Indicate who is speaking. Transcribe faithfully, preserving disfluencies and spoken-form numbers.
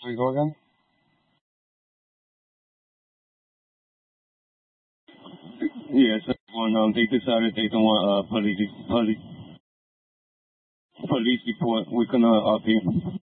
Speaker 1: we go again? Yes, one. Um, they decided they don't want uh police police police report. We're gonna appeal.